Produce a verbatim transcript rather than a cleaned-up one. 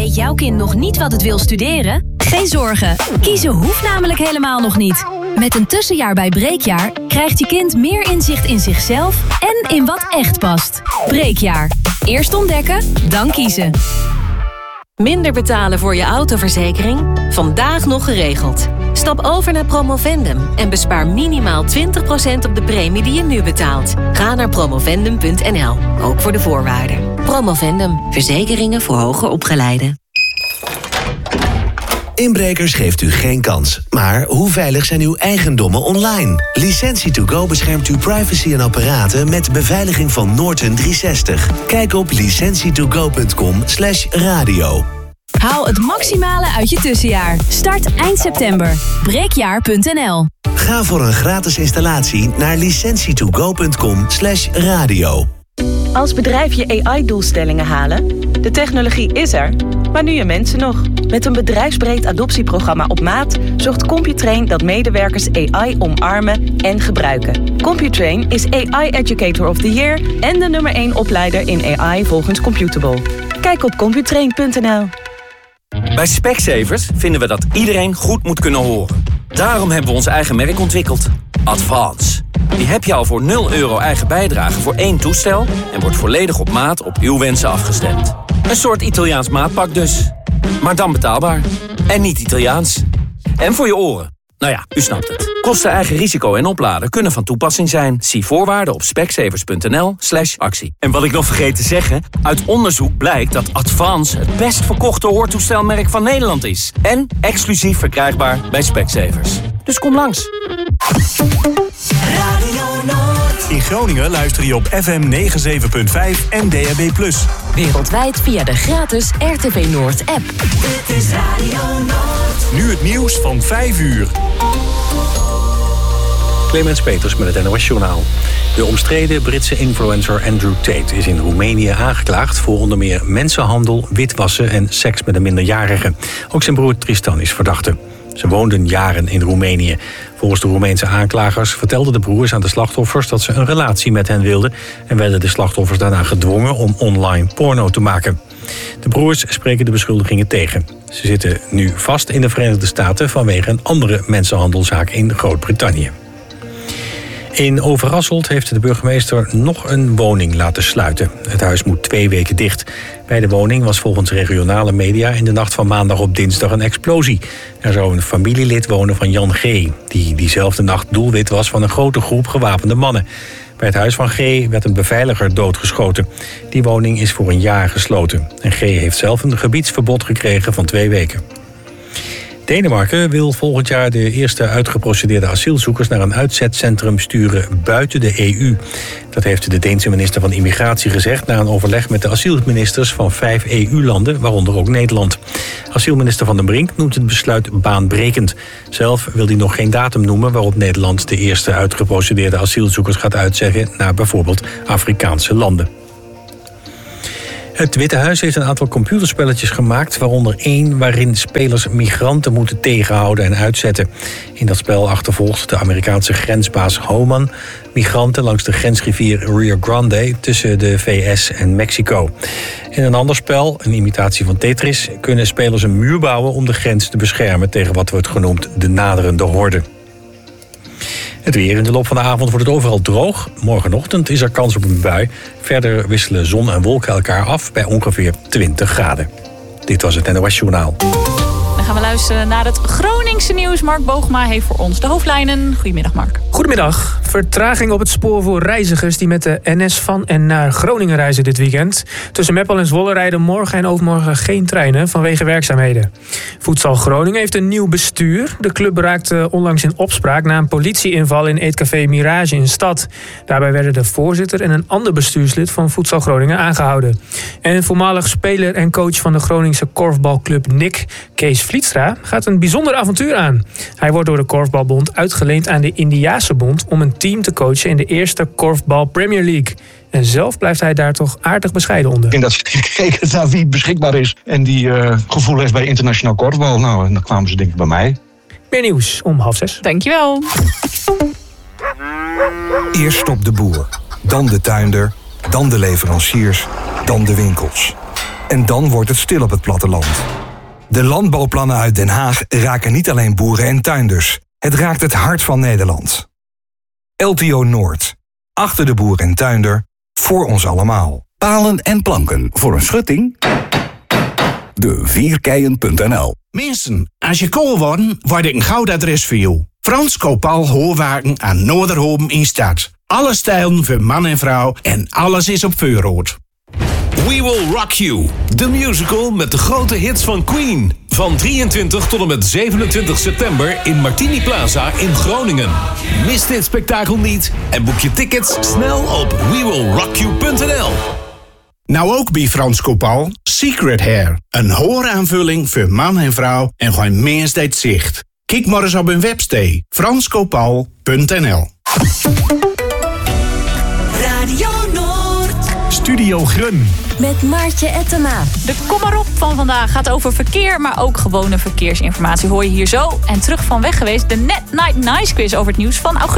Weet jouw kind nog niet wat het wil studeren? Geen zorgen, kiezen hoeft namelijk helemaal nog niet. Met een tussenjaar bij Breekjaar krijgt je kind meer inzicht in zichzelf en in wat echt past. Breekjaar. Eerst ontdekken, dan kiezen. Minder betalen voor je autoverzekering? Vandaag nog geregeld. Stap over naar Promovendum en bespaar minimaal twintig procent op de premie die je nu betaalt. Ga naar promovendum punt n l, ook voor de voorwaarden. Promovendum, verzekeringen voor hoger opgeleiden. Inbrekers geeft u geen kans. Maar hoe veilig zijn uw eigendommen online? Licentie to go beschermt uw privacy en apparaten met beveiliging van Norton driehonderdzestig. Kijk op licentie to go punt com slash radio. Haal het maximale uit je tussenjaar. Start eind september. breekjaar punt n l. Ga voor een gratis installatie naar licentie to go punt com slash radio. Als bedrijf je A I-doelstellingen halen? De technologie is er, maar nu je mensen nog. Met een bedrijfsbreed adoptieprogramma op maat zorgt Computrain dat medewerkers A I omarmen en gebruiken. Computrain is A I Educator of the Year en de nummer één opleider in A I volgens Computable. Kijk op computrain punt n l. Bij Specsavers vinden we dat iedereen goed moet kunnen horen. Daarom hebben we ons eigen merk ontwikkeld. Advance. Die heb je al voor nul euro eigen bijdrage voor één toestel en wordt volledig op maat op uw wensen afgestemd. Een soort Italiaans maatpak dus. Maar dan betaalbaar. En niet Italiaans. En voor je oren. Nou ja, u snapt het. Kosten, eigen risico en opladen kunnen van toepassing zijn. Zie voorwaarden op specsavers punt n l slash actie. En wat ik nog vergeet te zeggen, uit onderzoek blijkt dat Advance het best verkochte hoortoestelmerk van Nederland is. En exclusief verkrijgbaar bij Specsavers. Dus kom langs. In Groningen luister je op F M negenenzeventig punt vijf en D A B plus. Wereldwijd via de gratis R T V Noord app. Dit is Radio Noord. Nu het nieuws van vijf uur. Clemens Peters met het N O S-journaal. De omstreden Britse influencer Andrew Tate is in Roemenië aangeklaagd voor onder meer mensenhandel, witwassen en seks met een minderjarige. Ook zijn broer Tristan is verdachte. Ze woonden jaren in Roemenië. Volgens de Roemeense aanklagers vertelden de broers aan de slachtoffers dat ze een relatie met hen wilden en werden de slachtoffers daarna gedwongen om online porno te maken. De broers spreken de beschuldigingen tegen. Ze zitten nu vast in de Verenigde Staten vanwege een andere mensenhandelzaak in Groot-Brittannië. In Overasselt heeft de burgemeester nog een woning laten sluiten. Het huis moet twee weken dicht. Bij de woning was volgens regionale media in de nacht van maandag op dinsdag een explosie. Er zou een familielid wonen van Jan G., die diezelfde nacht doelwit was van een grote groep gewapende mannen. Bij het huis van G. werd een beveiliger doodgeschoten. Die woning is voor een jaar gesloten. En G. heeft zelf een gebiedsverbod gekregen van twee weken. Denemarken wil volgend jaar de eerste uitgeprocedeerde asielzoekers naar een uitzetcentrum sturen buiten de E U. Dat heeft de Deense minister van Immigratie gezegd na een overleg met de asielministers van vijf E U-landen, waaronder ook Nederland. Asielminister Van den Brink noemt het besluit baanbrekend. Zelf wil hij nog geen datum noemen waarop Nederland de eerste uitgeprocedeerde asielzoekers gaat uitzeggen naar bijvoorbeeld Afrikaanse landen. Het Witte Huis heeft een aantal computerspelletjes gemaakt, waaronder één waarin spelers migranten moeten tegenhouden en uitzetten. In dat spel achtervolgt de Amerikaanse grensbaas Homan migranten langs de grensrivier Rio Grande tussen de V S en Mexico. In een ander spel, een imitatie van Tetris, kunnen spelers een muur bouwen om de grens te beschermen tegen wat wordt genoemd de naderende horde. Het weer in de loop van de avond wordt het overal droog. Morgenochtend is er kans op een bui. Verder wisselen zon en wolken elkaar af bij ongeveer twintig graden. Dit was het N O S-journaal. Dan gaan we luisteren naar het Groningse nieuws. Mark Boogma heeft voor ons de hoofdlijnen. Goedemiddag, Mark. Goedemiddag. Vertraging op het spoor voor reizigers die met de N S van en naar Groningen reizen dit weekend. Tussen Meppel en Zwolle rijden morgen en overmorgen geen treinen vanwege werkzaamheden. Voedsel Groningen heeft een nieuw bestuur. De club raakte onlangs in opspraak na een politieinval in eetcafé Mirage in Stad. Daarbij werden de voorzitter en een ander bestuurslid van Voedsel Groningen aangehouden. En een voormalig speler en coach van de Groningse korfbalclub N I C, Kees Vlietstra, gaat een bijzonder avontuur aan. Hij wordt door de Korfbalbond uitgeleend aan de Indiase Bond om een team te coachen in de eerste Korfbal Premier League. En zelf blijft hij daar toch aardig bescheiden onder. En dat gekeken naar wie beschikbaar is en die uh, gevoel heeft bij internationaal korfbal. Nou, en dan kwamen ze denk ik bij mij. Meer nieuws om half zes. Dankjewel. Eerst stopt de boer, dan de tuinder, dan de leveranciers, dan de winkels. En dan wordt het stil op het platteland. De landbouwplannen uit Den Haag raken niet alleen boeren en tuinders. Het raakt het hart van Nederland. L T O Noord. Achter de boer en tuinder. Voor ons allemaal. Palen en planken voor een schutting? De vierkeien punt n l. Mensen, als je kool wordt, word ik een goud adres voor jou. Frans Kopal Hoorwaken aan Noorderhoven in Stad. Alle stijlen voor man en vrouw en alles is op voorraad. We Will Rock You, de musical met de grote hits van Queen. Van drieëntwintig tot en met zevenentwintig september in Martini Plaza in Groningen. Mis dit spektakel niet en boek je tickets snel op we will rock you punt n l. Nou ook bij Frans Kopal, Secret Hair. Een hooraanvulling voor man en vrouw en gewoon meest zicht. Kijk maar eens op hun website frans kopal punt n l. Radio Noord. Studio Grun. Met Maartje Ettema. De Kom maar op van vandaag gaat over verkeer, maar ook gewone verkeersinformatie hoor je hier zo. En terug van weg geweest, de Net Night Nice quiz over het nieuws van augustus.